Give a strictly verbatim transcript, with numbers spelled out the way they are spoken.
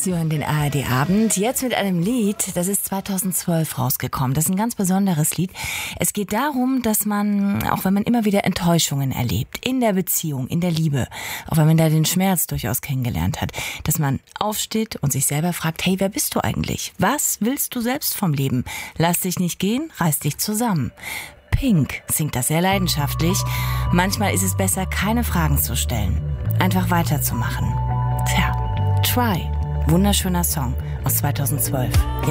Sie hören den A R D-Abend. Jetzt mit einem Lied, das ist zweitausendzwölf rausgekommen. Das ist ein ganz besonderes Lied. Es geht darum, dass man, auch wenn man immer wieder Enttäuschungen erlebt, in der Beziehung, in der Liebe, auch wenn man da den Schmerz durchaus kennengelernt hat, dass man aufsteht und sich selber fragt, hey, wer bist du eigentlich? Was willst du selbst vom Leben? Lass dich nicht gehen, reiß dich zusammen. Pink singt das sehr leidenschaftlich. Manchmal ist es besser, keine Fragen zu stellen. Einfach weiterzumachen. Tja, Try. Wunderschöner Song aus zweitausendzwölf. Jetzt